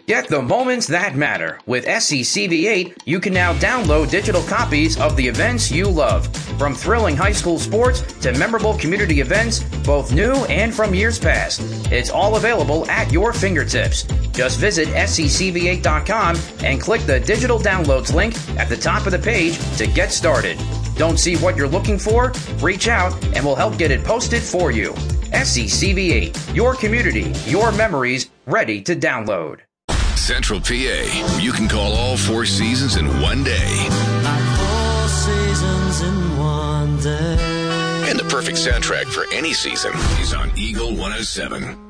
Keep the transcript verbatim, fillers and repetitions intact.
Get the moments that matter. With S C C V eight, you can now download digital copies of the events you love. From thrilling high school sports to memorable community events, both new and from years past. It's all available at your fingertips. Just visit S C C V eight dot com and click the digital downloads link at the top of the page to get started. Don't see what you're looking for? Reach out and we'll help get it posted for you. S C C V eight, your community, your memories, ready to download. Central P A, you can call all four seasons in one day. Like four seasons in one day. And the perfect soundtrack for any season is on Eagle one oh seven.